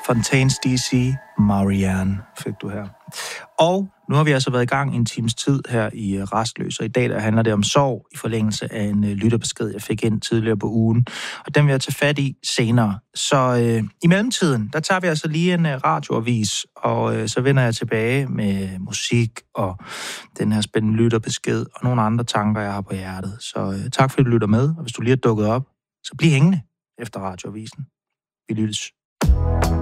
Fontaines DC, Marianne fik du her. Og nu har vi altså været i gang en times tid her i Rastløs, og i dag der handler det om sorg i forlængelse af en lytterbesked, jeg fik ind tidligere på ugen. Og den vil jeg tage fat i senere. Så i mellemtiden, der tager vi altså lige en radioavis, og så vender jeg tilbage med musik og den her spændende lytterbesked og nogle andre tanker, jeg har på hjertet. Så tak fordi du lytter med, og hvis du lige er dukket op, så bliv hængende efter radioavisen. Vi lyttes.